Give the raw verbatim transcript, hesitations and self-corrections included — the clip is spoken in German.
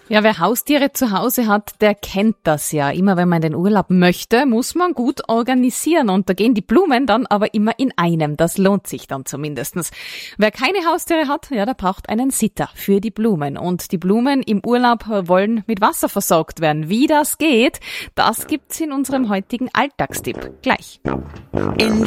Ja, wer Haustiere zu Hause hat, der kennt das ja. Immer wenn man in den Urlaub möchte, muss man gut organisieren. Und da gehen die Blumen dann aber immer in einem. Das lohnt sich dann zumindestens. Wer keine Haustiere hat, ja, der braucht einen Sitter für die Blumen. Und die Blumen im Urlaub wollen mit Wasser versorgt werden. Wie das geht, das gibt's in unserem heutigen Alltagstipp. Gleich. In